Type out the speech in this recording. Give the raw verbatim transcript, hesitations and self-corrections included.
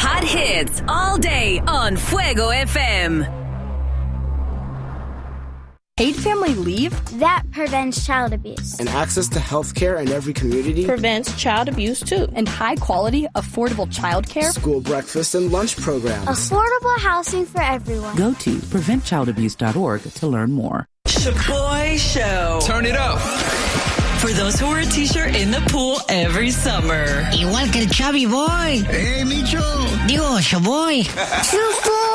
hot hits all day on Fuego F M. Paid family leave? That prevents child abuse. And access to health care in every community? Prevents child abuse, too. And high-quality, affordable child care? School breakfast and lunch programs. Affordable housing for everyone. Go to prevent child abuse dot org to learn more. Shaboy Show. Turn it up. For those who wear a t-shirt in the pool every summer. Igual que el Chubby Boy. Hey, Micho. Digo, Shaboy. Shaboy.